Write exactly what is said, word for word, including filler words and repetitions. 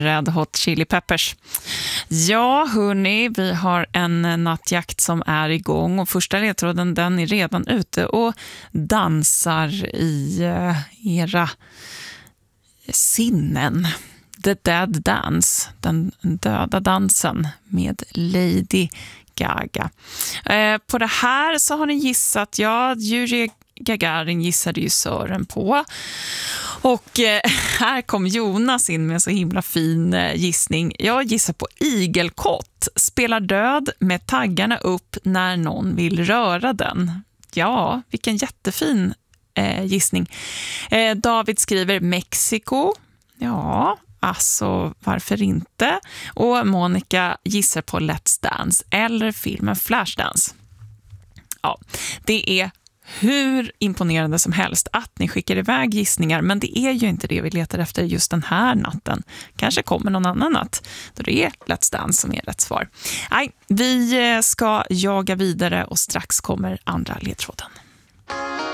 Red Hot Chili Peppers. Ja, hörni, vi har en nattjakt som är igång och första ledtråden, den är redan ute och dansar i era sinnen. The Dead Dance, den döda dansen med Lady Gaga. Eh, på det här så har ni gissat, ja, Yuri Gagarin gissade ju Sören på. Och eh, här kom Jonas in med en så himla fin eh, gissning. Jag gissar på igelkott. Spelar död med taggarna upp när någon vill röra den. Ja, vilken jättefin eh, gissning. Eh, David skriver Mexiko. Ja, alltså varför inte? Och Monica gissar på Let's Dance eller filmen Flashdance. Ja, det är hur imponerande som helst att ni skickar iväg gissningar, men det är ju inte det vi letar efter just den här natten. Kanske kommer någon annan natt då det är Let's Dance som är rätt svar. Nej, vi ska jaga vidare och strax kommer andra ledtråden.